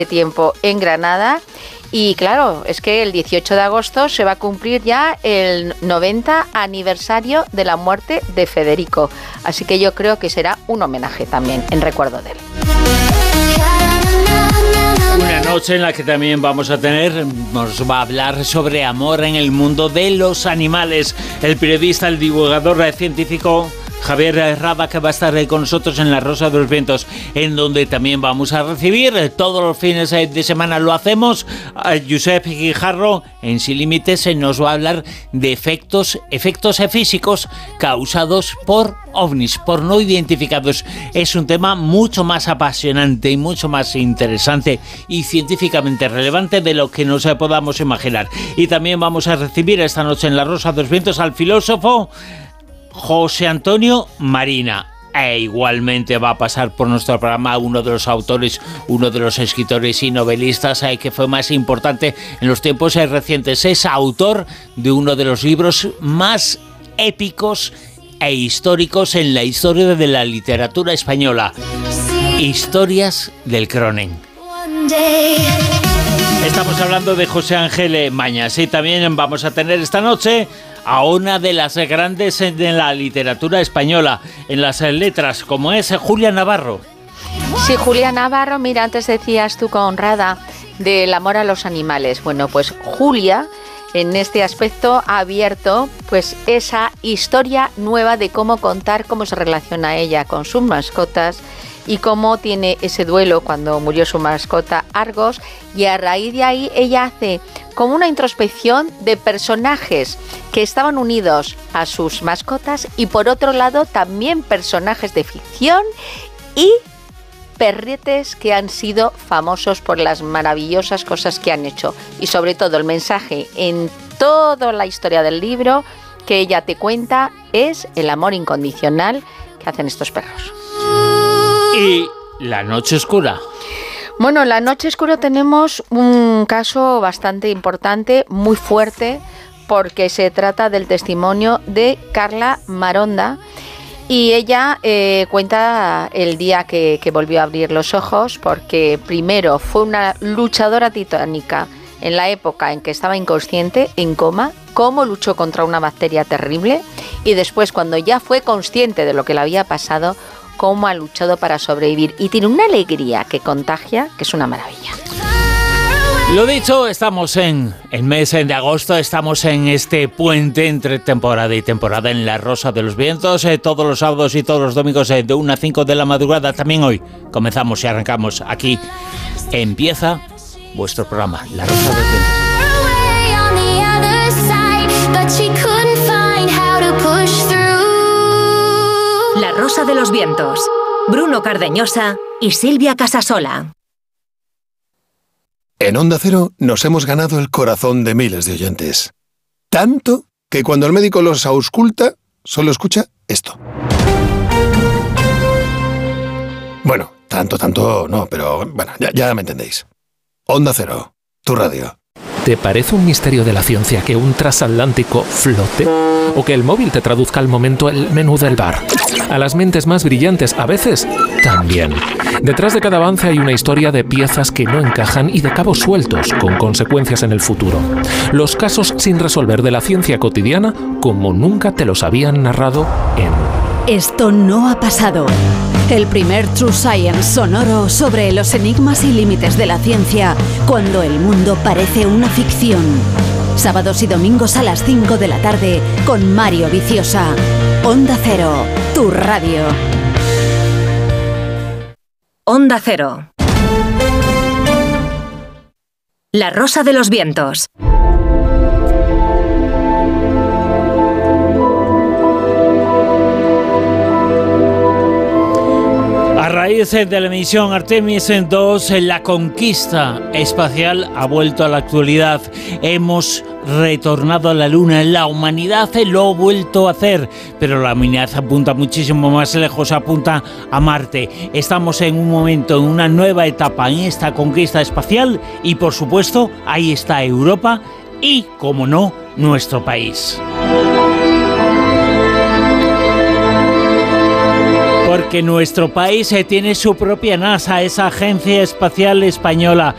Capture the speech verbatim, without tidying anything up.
tiempo en Granada. Y claro, es que el dieciocho de agosto se va a cumplir ya el noventa aniversario de la muerte de Federico. Así que yo creo que será un homenaje también en recuerdo de él. Una noche en la que también vamos a tener, nos va a hablar sobre amor en el mundo de los animales. El periodista, el divulgador científico Javier Rada, que va a estar con nosotros en La Rosa de los Vientos, en donde también vamos a recibir todos los fines de semana, lo hacemos, a Josep Guijarro, en Sin Límites, nos va a hablar de efectos, efectos físicos causados por ovnis, por no identificados. Es un tema mucho más apasionante y mucho más interesante y científicamente relevante de lo que nos podamos imaginar. Y también vamos a recibir esta noche en La Rosa de los Vientos al filósofo José Antonio Marina. E igualmente va a pasar por nuestro programa uno de los autores, uno de los escritores y novelistas eh, que fue más importante en los tiempos eh, recientes. Es autor de uno de los libros más épicos e históricos en la historia de la literatura española. Historias del Cronen. Estamos hablando de José Ángel Mañas y también vamos a tener esta noche a una de las grandes de la literatura española, en las letras, como es Julia Navarro. Sí, Julia Navarro, mira, antes decías tú con Rada del amor a los animales. Bueno, pues Julia en este aspecto ha abierto pues esa historia nueva de cómo contar cómo se relaciona ella con sus mascotas y cómo tiene ese duelo cuando murió su mascota Argos, y a raíz de ahí ella hace como una introspección de personajes que estaban unidos a sus mascotas y por otro lado también personajes de ficción y perretes que han sido famosos por las maravillosas cosas que han hecho, y sobre todo el mensaje en toda la historia del libro que ella te cuenta es el amor incondicional que hacen estos perros. Y La Noche Oscura. Bueno, en La Noche Oscura tenemos un caso bastante importante, muy fuerte, porque se trata del testimonio de Carla Maronda. Y ella eh, cuenta el día que, que volvió a abrir los ojos, porque primero fue una luchadora titánica en la época en que estaba inconsciente, en coma, cómo luchó contra una bacteria terrible, y después cuando ya fue consciente de lo que le había pasado, cómo ha luchado para sobrevivir. Y tiene una alegría que contagia, que es una maravilla. Lo dicho, estamos en el mes de agosto, estamos en este puente entre temporada y temporada en La Rosa de los Vientos, eh, todos los sábados y todos los domingos eh, de una a cinco de la madrugada. También hoy comenzamos y arrancamos aquí. Empieza vuestro programa, La Rosa de los Vientos. La Rosa de los Vientos, Bruno Cardeñosa y Silvia Casasola. En Onda Cero nos hemos ganado el corazón de miles de oyentes. Tanto que cuando el médico los ausculta, solo escucha esto. Bueno, tanto, tanto no, pero bueno, ya, ya me entendéis. Onda Cero, tu radio. ¿Te parece un misterio de la ciencia que un transatlántico flote? ¿O que el móvil te traduzca al momento el menú del bar? A las mentes más brillantes, a veces, también. Detrás de cada avance hay una historia de piezas que no encajan y de cabos sueltos, con consecuencias en el futuro. Los casos sin resolver de la ciencia cotidiana, como nunca te los habían narrado en... Esto no ha pasado. El primer True Science sonoro sobre los enigmas y límites de la ciencia cuando el mundo parece una ficción. Sábados y domingos a las cinco de la tarde con Mario Viciosa. Onda Cero, tu radio. Onda Cero. La Rosa de los Vientos. A raíz de la misión Artemis dos, la conquista espacial ha vuelto a la actualidad. Hemos retornado a la Luna, la humanidad lo ha vuelto a hacer, pero la humanidad apunta muchísimo más lejos, apunta a Marte. Estamos en un momento, en una nueva etapa en esta conquista espacial y por supuesto ahí está Europa y, como no, nuestro país. Porque nuestro país tiene su propia NASA, esa agencia espacial española,